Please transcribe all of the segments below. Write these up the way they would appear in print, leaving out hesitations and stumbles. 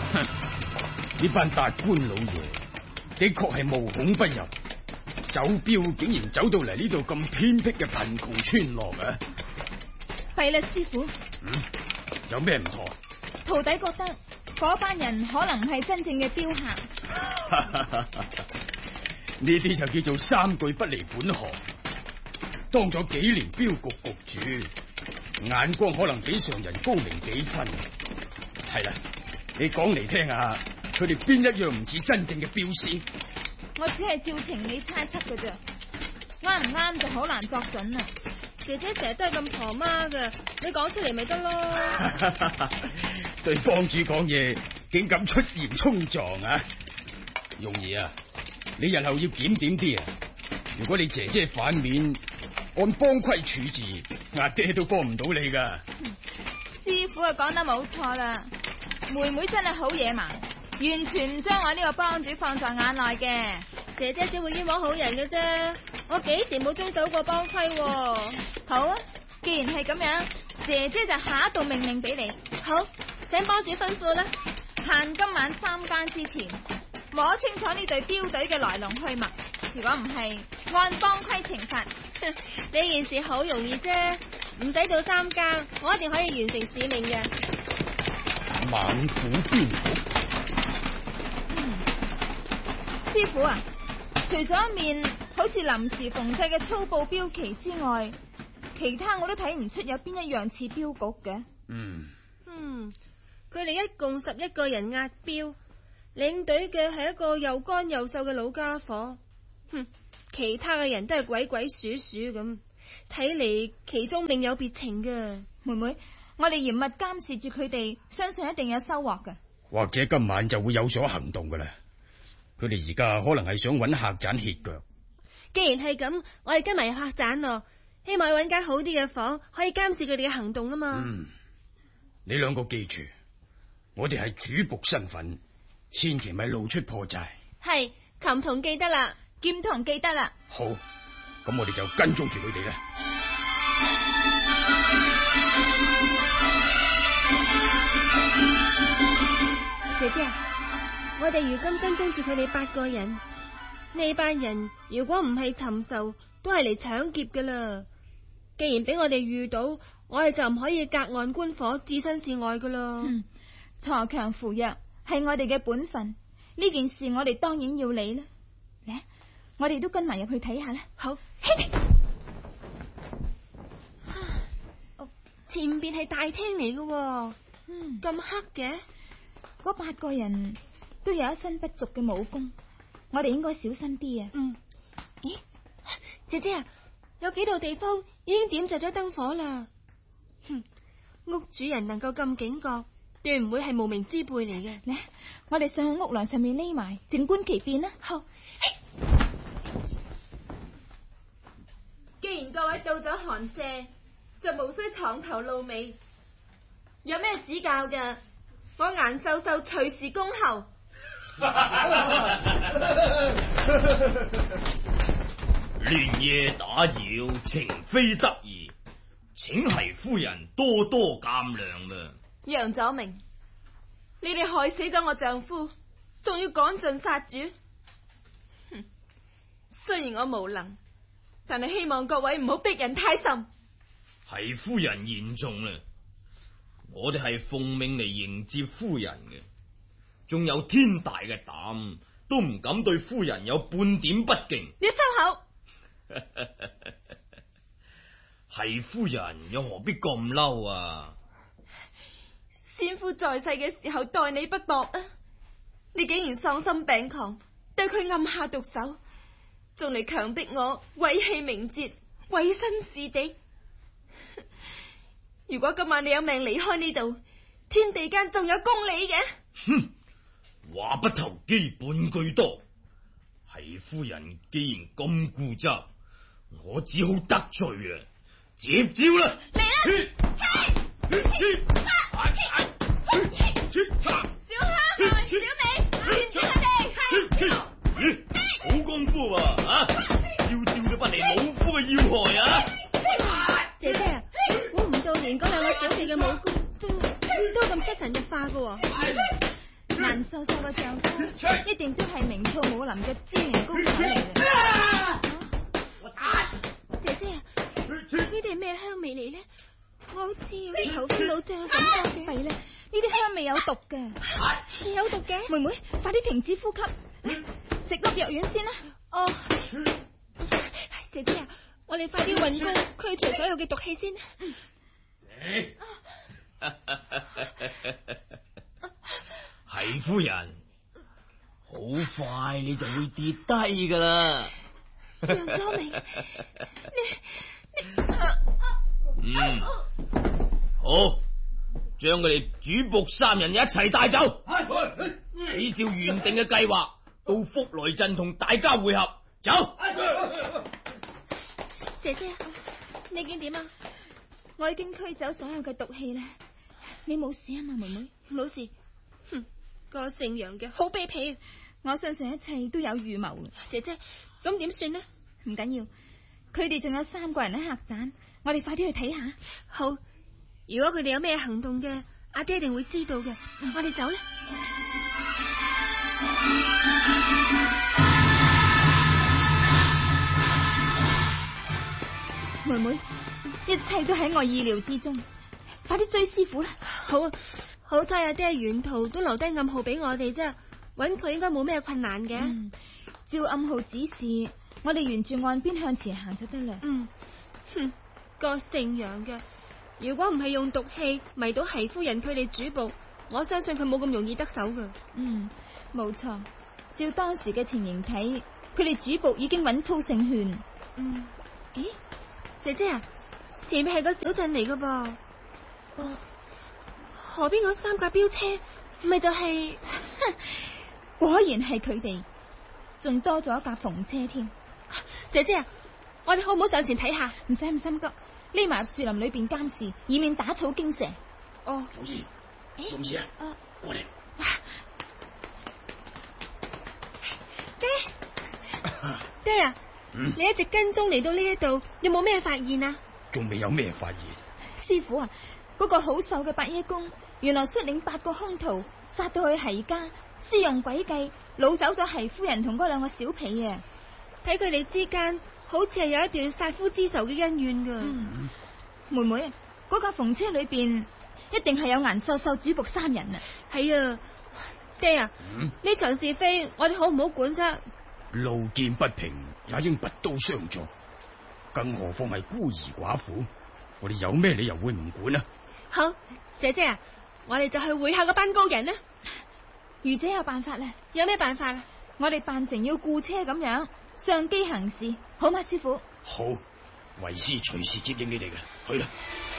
呢班達官老爺的確係無孔不入，走鏢竟然走到嚟呢度咁偏僻嘅貧窮村落啊！ 弊啦，師傅。 有咩唔妥？ 徒弟覺得嗰班人可能唔係真正嘅鏢客。 呢啲就叫做三句不離本行。當咗幾年鏢局局主，眼光可能比常人高明幾分。係啦，你講嚟聽下，佢哋邊一樣唔似真正嘅鏢師？ 我只係照情理猜測㗎咋，啱唔啱就好難作準啦。 姐姐成日都係咁婆媽噶，你講出嚟咪得咯。 對幫主講嘢，竟敢出言衝撞啊！容兒啊，你日後要檢點啲啊！如果你姐姐反面，按幫規處置，阿爹都幫唔到你噶。 師傅啊，講得冇錯啦，妹妹真係好野蠻，完全唔將我呢個幫主放在眼內嘅。 姐姐只會冤枉好人嘅啫，我幾時冇遵守過幫規喎。 好啊，既然係咁樣，姐姐就下一道命令俾你。 好，請幫主吩咐啦。 限今晚3更之前摸清楚呢隊鏢隊嘅來龍去脈，如果唔係，按幫規懲罰。 呢件事好容易啫，唔使到3更，我一定可以完成使命嘅。 猛虎鏢局， 師傅啊，除咗一面好似臨時縫製嘅粗布標旗之外，其他我都睇唔出有邊一樣似鏢局嘅。 佢哋一共11個人押鏢，領隊嘅係一個又乾又瘦嘅老家伙。其他嘅人都係鬼鬼祟祟咁，睇嚟其中另有別情嘅。 妹妹，我哋嚴密監視住佢哋，相信一定有收穫嘅。 或者今晚就會有所行動噶啦。佢哋而家可能係想揾客棧歇腳。 既然係咁，我哋跟埋客棧咯，希望揾間好啲嘅房，可以監視佢哋嘅行動啊嘛。 你兩個記住，我哋係主僕身份，千祈咪露出破綻。 係，琴童記得啦， 劍童記得啦。 好，咁我哋就跟蹤住佢哋啦。 姐姐，我哋如今跟蹤住佢哋8個人，呢班人如果唔係尋仇，都係嚟搶劫噶啦。既然俾我哋遇到，我哋就唔可以隔岸觀火，置身事外噶啦。 鋤強扶弱係我哋嘅本分，呢件事我哋當然要理啦。嚟，我哋都跟埋入去睇下啦。 好。前邊係大廳嚟嘅，咁黑嘅。 嗰8個人都有一身不俗嘅武功，我哋應該小心啲啊。 咦，姐姐啊，有幾度地方已經點着咗燈火啦。屋主人能夠咁警覺，斷唔會係無名之輩嚟嘅。 嚟，我哋上去屋梁上面匿埋，靜觀其變啦。 好。 既然各位到咗寒舍，就無需闖頭露尾。有咩指教嘅？我顏秀秀隨時恭候。 連夜打擾，情非得已，請係夫人多多鑒諒啦。 楊左明，你哋害死咗我丈夫，仲要趕盡殺絕。雖然我無能，但係希望各位唔好逼人太甚。 係夫人言重啦，我哋係奉命嚟迎接夫人嘅，仲有天大嘅膽，都唔敢對夫人有半點不敬。 你收口！ 係夫人又何必咁嬲啊？ 先夫在世嘅時候待你不薄啊，你竟然喪心病狂，對佢暗下毒手，仲嚟強迫我毀棄名節，委身事地。如果今晚你有命離開呢度，天地間仲有公理嘅。 話不投機半句多，係夫人既然咁固執，我只好得罪啦，接招啦！ 嚟啦！小蝦妹、小美，連住佢哋！ 好功夫啊！招招都不離老夫嘅要害啊！ 姐姐啊，估唔到連嗰兩個小氣嘅武功都咁出神入化嘅。 顏瘦瘦嘅丈夫一定都係明兔武林嘅知名高手嚟嘅。 姐姐啊，呢啲係咩香味嚟呢？我好似有啲頭昏腦脹嘅感覺嘅。 弊咧，呢啲香味有毒嘅。 有毒嘅？ 妹妹，快啲停止呼吸，食粒藥丸先啦。 哦，姐姐啊，我哋快啲運功驅除所有嘅毒氣先。 係夫人，好快你就會跌低噶啦。 楊左明， 好，將佢哋主僕三人一齊帶走，依照原定嘅計劃，到福來鎮同大家會合。走。 姐姐，你見點啊？ 我已經驅走所有嘅毒氣啦，你冇事啊嘛，妹妹？ 冇事。哼，個姓楊嘅好卑鄙， 我相信一切都有預謀。 姐姐，咁點算呢？ 唔緊要，佢哋仲有3個人喺客棧，我哋快啲去睇下。 好，如果佢哋有咩行動嘅，阿爹一定會知道嘅。我哋走啦。 妹妹，一切都喺我意料之中，快啲追師傅啦！ 好啊，好彩阿爹沿途都留低暗號俾我哋啫，搵佢應該冇咩困難嘅。 照暗號指示，我哋沿住岸邊向前行就得啦。 哼，個姓楊嘅，如果唔係用毒氣迷到齊夫人佢哋主僕，我相信佢冇咁容易得手噶。 冇錯，照當時嘅情形睇，佢哋主僕已經穩操勝券。 咦？姐姐啊，前面係個小鎮嚟噶噃。河邊嗰3架飆車，咪就係果然係佢哋，仲多咗一架鳳車添。 姐姐啊，我哋好唔好上前睇下？ 唔使咁心急，匿埋入樹林裏邊監視，以免打草驚蛇。 夫人，龍兒啊，過嚟。 爹啊，你一直跟蹤嚟到呢一度，有冇咩發現啊？ 仲未有咩發現。 師傅啊，嗰個好瘦嘅白衣公，原來率領8個兇徒殺到去齊家，施用詭計擄走咗齊夫人同嗰2個小婢啊！ 睇佢哋之間好似係有一段殺夫之仇嘅恩怨噶。 妹妹，嗰架鳳車裏邊一定係有顏瘦瘦主僕3人啊！ 係啊，爹啊，呢場是非我哋好唔好管啫？ 路見不平也應拔刀相助，更何況係孤兒寡婦，我哋有咩理由會唔管啊？ 好，姐姐啊，我哋就去會下嗰班高人啦。 愚姐有辦法啦。 有咩辦法啊？ 我哋扮成要雇車咁樣上機行事，好嗎，師傅？ 好，為師隨時接應你哋嘅，去啦。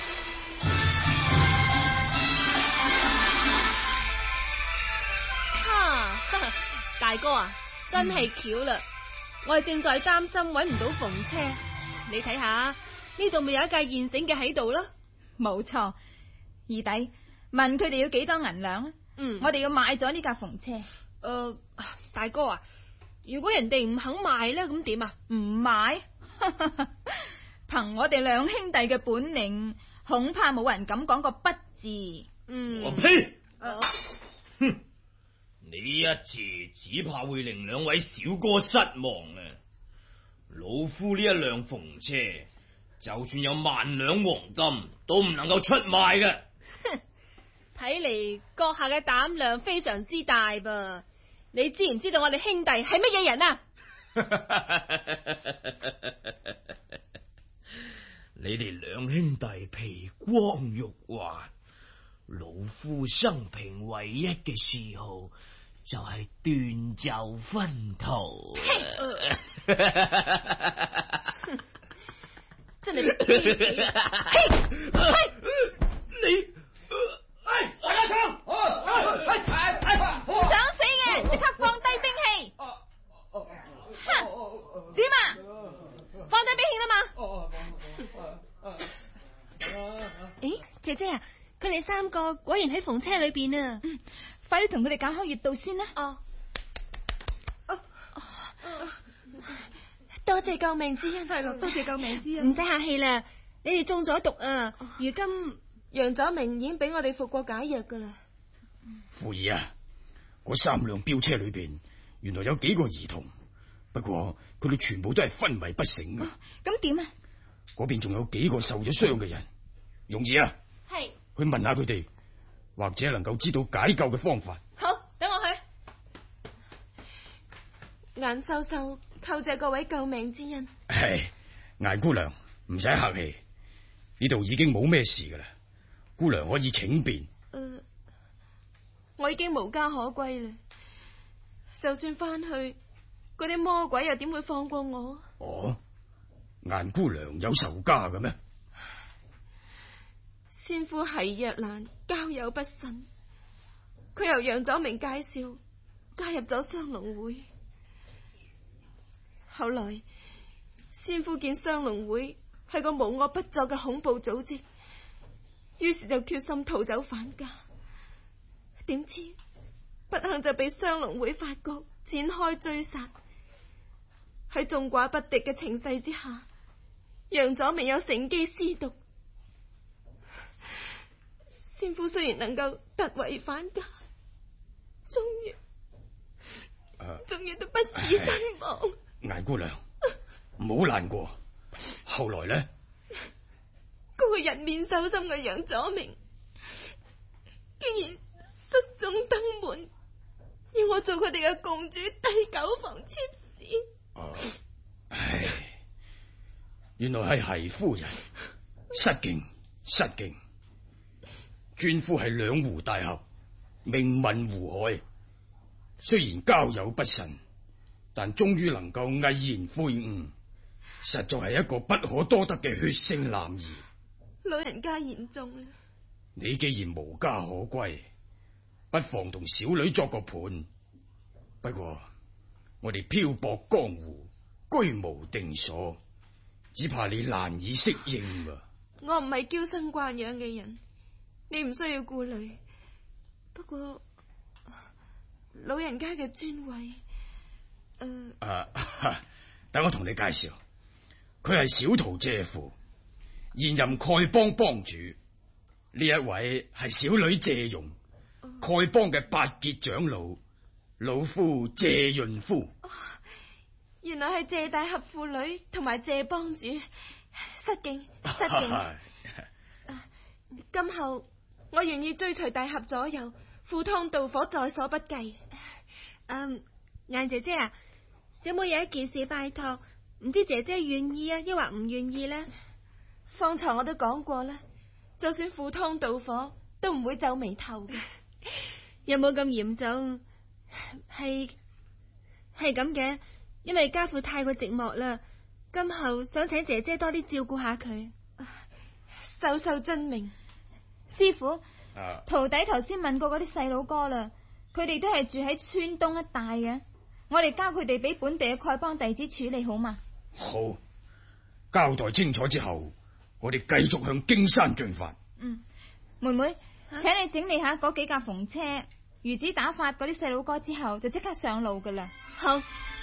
大哥啊，真係巧啦！我哋正在擔心搵唔到鳳車，你睇下呢度咪有一架現成嘅喺度咯。 冇錯，二弟問佢哋要幾多銀兩啊？我哋要買咗呢架鳳車。 大哥啊，如果人哋唔肯賣咧，咁點啊？ 唔買？憑我哋2兄弟嘅本領，恐怕冇人敢講個不字。 我呸！哼！你一字只怕會令2位小哥失望啊！老夫呢一輛鳳車，就算有10000兩黃金，都唔能夠出賣嘅。 睇嚟閣下嘅膽量非常之大噃。你知唔知道我哋兄弟係乜嘢人啊？ 你哋2兄弟皮光肉滑，老夫生平唯一嘅嗜好就係斷袖分途。 真係你我有槍， 唔想死嘅，即刻放低兵器。點啊？放低兵器啦嘛？ 誒，姐姐啊，佢哋3個果然喺鳳車裏邊啊！ 快啲同佢哋解開穴道先啦！ 多謝救命之恩，係咯，多謝救命之恩。 唔使客氣啦，你哋中咗毒啊！如今楊左明已經俾我哋服過解藥噶啦。 傅兒啊， 嗰3輛飆車裏邊，原來有幾個兒童，不過佢哋全部都係昏迷不醒嘅。 咁點啊？ 嗰邊仲有幾個受咗傷嘅人，容兒啊， 係去問下佢哋，或者能夠知道解救嘅方法。 好，等我去。 顏秀秀，叩謝各位救命之恩。 唉，顏姑娘唔使客氣，呢度已經冇咩事噶啦，姑娘可以請便。 我已經無家可歸啦，就算翻去，嗰啲魔鬼又點會放過我？ 哦，顏姑娘有仇家嘅咩？ 先夫係若蘭，交友不慎，佢由楊左明介紹加入咗雙龍會。後來先夫見雙龍會係個無惡不作嘅恐怖組織，於是就決心逃走返家。點知不幸就被雙龍會發覺，展開追殺。喺眾寡不敵嘅情勢之下，楊左明有乘機施毒。先夫雖然能夠突圍返家，終於都不治身亡。 顏姑娘，唔好難過。後來呢？ 嗰個人面獸心嘅楊左明，竟然失蹤登門，要我做佢哋嘅共主第9房妾侍。 唉，原來係夫人，失敬失敬。尊夫係兩湖大俠，名聞湖海，雖然交友不慎，但終於能夠毅然悔悟，實在係一個不可多得嘅血性男兒。 老人家言重啦。 你既然無家可歸，不妨同小女作個伴。不過我哋漂泊江湖，居無定所，只怕你難以適應啊。 我唔係嬌生慣養嘅人，你唔需要顧慮。不過老人家嘅尊位， 等我同你介紹，佢係小徒謝父，現任丐幫幫主。呢一位係小女謝容，丐幫嘅8傑長老，老夫謝潤夫。 原來係謝大俠父女同埋謝幫主，失敬失敬。今後我願意追隨大俠左右，赴湯蹈火，在所不計。 顏姐姐啊，小妹有一件事拜託，唔知姐姐願意啊，抑或唔願意呢？ 方才我都講過啦，就算赴湯蹈火，都唔會皺眉頭嘅。 有冇咁嚴重？係咁嘅，因為家父太過寂寞啦，今後想請姐姐多啲照顧下佢。 秀秀遵命。 師傅，徒弟頭先問過嗰啲細佬哥啦，佢哋都係住喺村東一帶嘅，我哋交佢哋俾本地嘅丐幫弟子處理好嘛？ 好，交代清楚之後，我哋繼續向荊山進發。 妹妹，請你整理下嗰幾架篷車，魚子打發嗰啲細佬哥之後，就即刻上路噶啦。 好。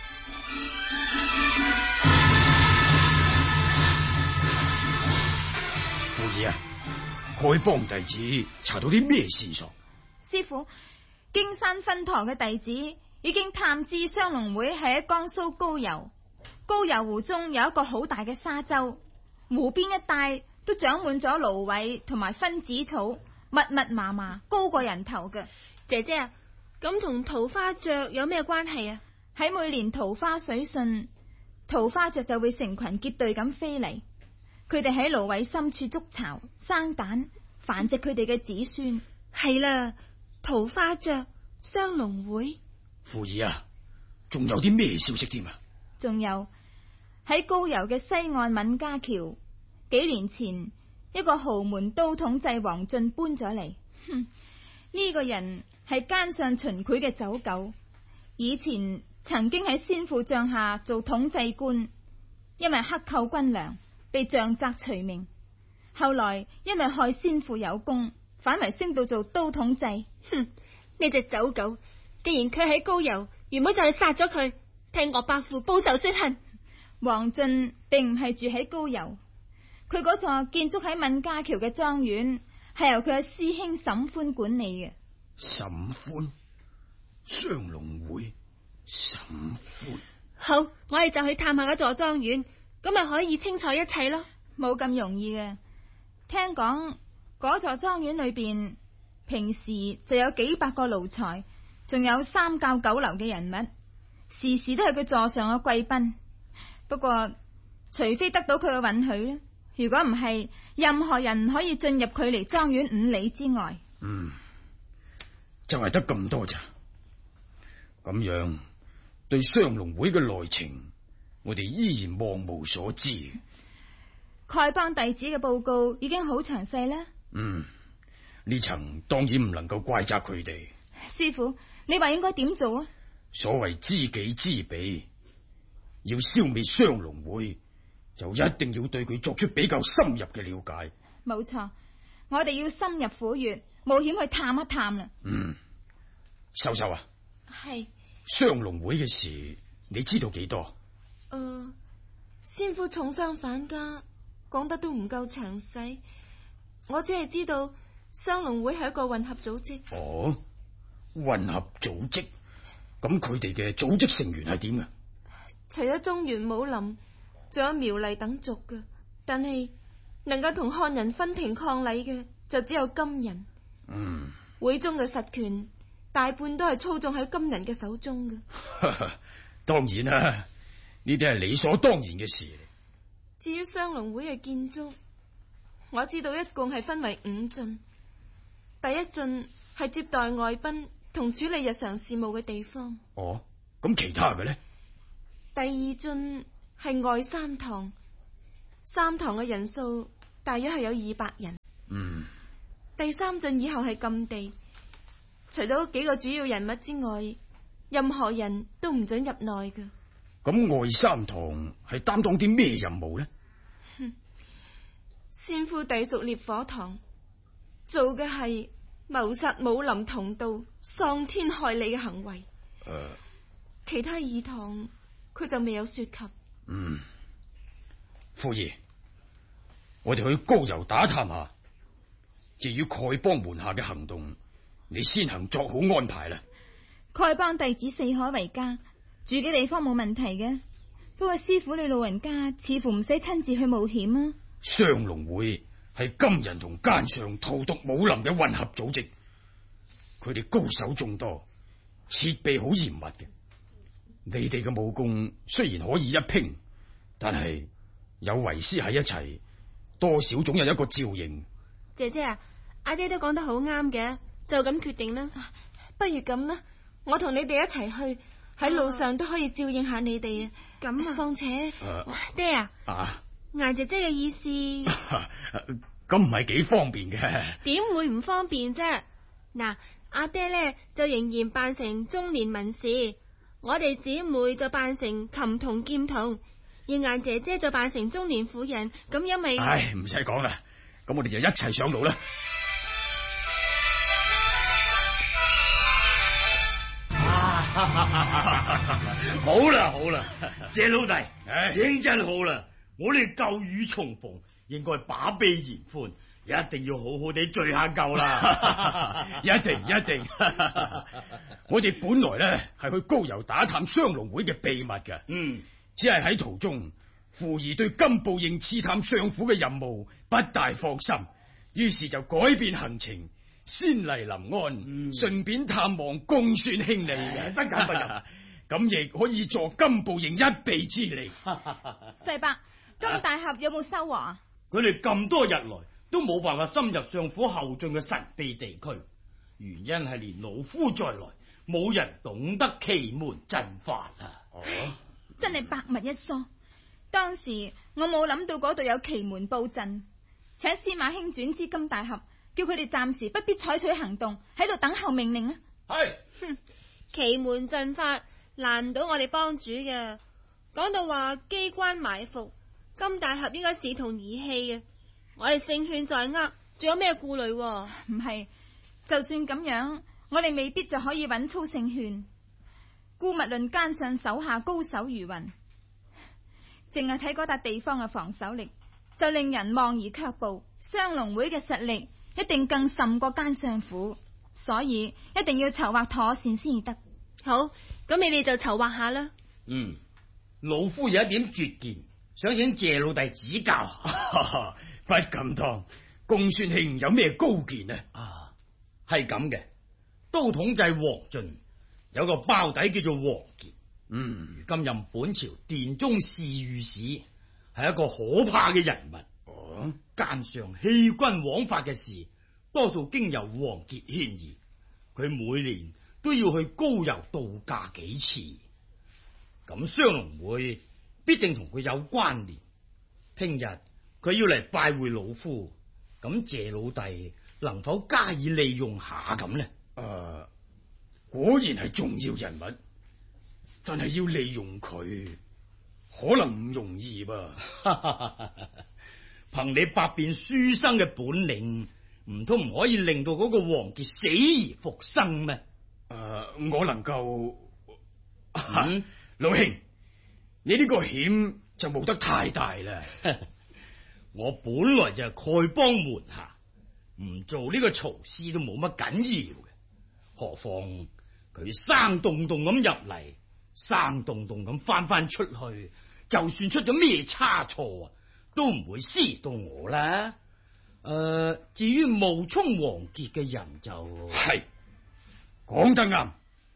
父兒啊，丐幫弟子查到啲咩線索？ 師傅，荊山分堂嘅弟子已經探知雙龍會係喺江蘇高郵，高郵湖中有一個好大嘅沙洲，湖邊一帶都長滿咗蘆葦同埋分子草，密密麻麻，高過人頭嘅。 姐姐啊，咁同桃花雀有咩關係啊？ 喺每年桃花水順，桃花雀就會成群結隊咁飛嚟，佢哋喺蘆葦深處築巢、生蛋，繁殖佢哋嘅子孫。 係啦，桃花雀、雙龍會。 父兒啊，仲有啲咩消息添啊？ 仲有喺高郵嘅西岸敏家橋，幾年前一個豪門都統制王進搬咗嚟。呢個人係奸相秦檜嘅走狗，以前曾經喺先父帳下做統制官，因為克扣軍糧被杖責除名，後來因為害先父有功，反為升到做都統制。 呢隻走狗，既然佢喺高郵，原本就係殺咗佢，替岳伯父報仇雪恨。 王進並唔係住喺高郵，佢嗰座建築喺敏家橋嘅莊園係由佢嘅師兄沈歡管理嘅。 沈歡， 雙龍會沈歡。 好，我哋就去探下嗰座莊園，咁咪可以清楚一切咯。 冇咁容易嘅，聽講嗰座莊園裏邊平時就有幾百個奴才，仲有三教九流嘅人物，時時都係佢座上嘅貴賓。不過除非得到佢嘅允許咧，如果唔係，任何人唔可以進入距離莊園5里之外。 就係得咁多咋？咁樣對雙龍會嘅內情，我哋依然望無所知。 丐幫弟子嘅報告已經好詳細啦。 呢層當然唔能夠怪責佢哋。 師傅，你話應該點做啊？ 所謂知己知彼，要消滅雙龍會，就一定要對佢作出比較深入嘅了解。 冇錯，我哋要深入虎穴，冒險去探一探啦。 秀秀啊， 係雙龍會嘅事，你知道幾多？ 先夫重傷返家，講得都唔夠詳細。我只係知道雙龍會係一個混合組織。 哦，混合組織，咁佢哋嘅組織成員係點啊？ 除咗中原武林，仲有苗黎等族嘅，但係能夠同漢人分庭抗禮嘅就只有金人。會中嘅實權大半都係操縱喺金人嘅手中嘅。 當然啦，呢啲係理所當然嘅事。 至於雙龍會嘅建築，我知道一共係分為5進。第一進係接待外賓同處理日常事務嘅地方。 哦，咁其他嘅呢？ 第二進係外3堂，三堂嘅人數大約係有200人。第3進以後係禁地，除咗幾個主要人物之外，任何人都唔准入內嘅。 咁外3堂係擔當啲咩任務呢？ 先夫隸屬烈火堂，做嘅係謀殺武林同道、喪天害理嘅行為。其他2堂佢就未有說及。 夫兒，我哋去高遊打探下。至於丐幫門下嘅行動，你先行作好安排啦。 丐幫弟子4海為家，住嘅地方冇問題嘅。不過師傅你老人家似乎唔使親自去冒險啊。 雙龍會係金人同奸商荼毒武林嘅混合組織，佢哋高手眾多，設備好嚴密嘅。你哋嘅武功雖然可以一拼，但係有為師喺一齊，多少總有一個照應。 姐姐啊，阿爹都講得好啱嘅，就咁決定啦。 不如咁啦，我同你哋一齊去，喺路上都可以照應下你哋啊。 咁啊， 況且爹啊，艾姐姐嘅意思咁唔係幾方便嘅。 點會唔方便啫？嗱，阿爹咧就仍然扮成中年文士，我哋姊妹就扮成琴童劍童，而艾姐姐就扮成中年婦人。咁因為唔使講啦，咁我哋就一齊上路啦。 好啦好啦，謝老弟，認真好啦，我哋舊雨重逢，應該把臂言歡，一定要好好地聚下舊啦。 一定，我哋本來咧係去高遊打探雙龍會嘅秘密嘅，只係喺途中，傅兒對金步應刺探相府嘅任務不大放心，於是就改變行程，先嚟臨安，順便探望公孫兄你。 不敢， 咁亦可以助金步應一臂之力。 世伯，金大俠有冇收穫啊？ 佢哋咁多日來都冇辦法深入相府後進嘅神秘地區，原因係連老夫在內，冇人懂得奇門陣法啊！ 真係百密一疏。當時我冇諗到嗰度有奇門布陣，請司馬兄轉知金大俠，叫佢哋暫時不必採取行動，喺度等候命令啊！ 係， 奇門陣法難唔到我哋幫主嘅。講到話機關埋伏，金大俠應該視同兒戲嘅。我哋勝券在握，仲有咩顧慮？ 唔係，就算咁樣，我哋未必就可以穩操勝券。姑勿論奸上手下高手如雲，淨係睇嗰笪地方嘅防守力，就令人望而卻步。雙龍會嘅實力一定更甚過奸相府，所以一定要籌劃妥善先至得。 好，咁你哋就籌劃下啦。 老夫有一點絕見，想請謝老弟指教下。 不敢當，公孫兄有咩高見呢？ 係咁嘅，都統制黃晉有個胞弟叫做黃傑，如今任本朝殿中侍御史，係一個可怕嘅人物。奸上欺君枉法嘅事，多數經由黃傑牽議。佢每年都要去高遊度假幾次，咁雙龍會必定同佢有關聯。聽日佢要嚟拜會老夫，咁謝老弟能否加以利用下咁呢？ 果然係重要人物，但係要利用佢，可能唔容易噃。 憑你百變書生嘅本領，唔通唔可以令到嗰個黃傑死而復生咩？ 我能夠。老兄，你呢個險就冒得太大啦。 我本來就係丐幫門下，唔做呢個曹師都冇乜緊要嘅。何況佢生動動咁入嚟，生動動咁翻出去，就算出咗咩差錯，都唔會施到我啦。至於冒充黃傑嘅人就係講得啱。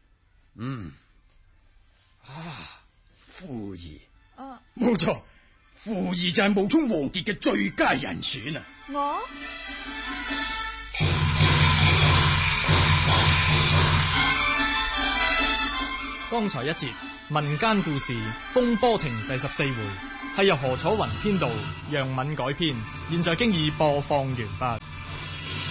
傅兒，冇錯，傅兒就係冒充黃傑嘅最佳人選啊！ 我剛才一節民間故事《風波亭》第14回係由何楚雲編導，楊敏改編，現在經已播放完畢。